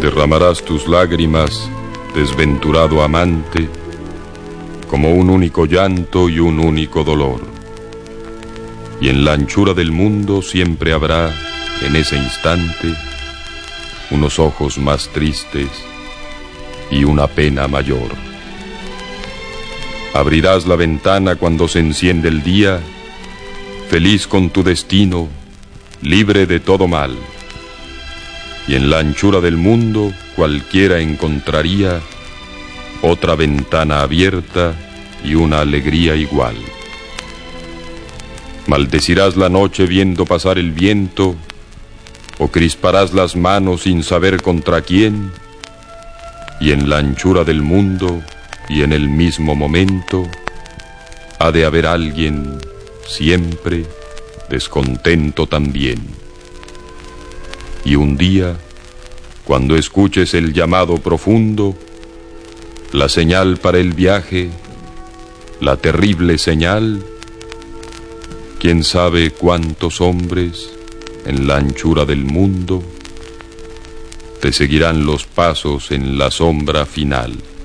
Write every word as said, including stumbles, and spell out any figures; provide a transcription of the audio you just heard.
Derramarás tus lágrimas, desventurado amante, como un único llanto y un único dolor. Y en la anchura del mundo siempre habrá, en ese instante, unos ojos más tristes y una pena mayor. Abrirás la ventana cuando se enciende el día, feliz con tu destino, libre de todo mal. Y en la anchura del mundo cualquiera encontraría otra ventana abierta y una alegría igual. Maldecirás la noche viendo pasar el viento, o crisparás las manos sin saber contra quién, y en la anchura del mundo y en el mismo momento ha de haber alguien siempre descontento también. Y un día, cuando escuches el llamado profundo, la señal para el viaje, la terrible señal, quién sabe cuántos hombres en la anchura del mundo te seguirán los pasos en la sombra final.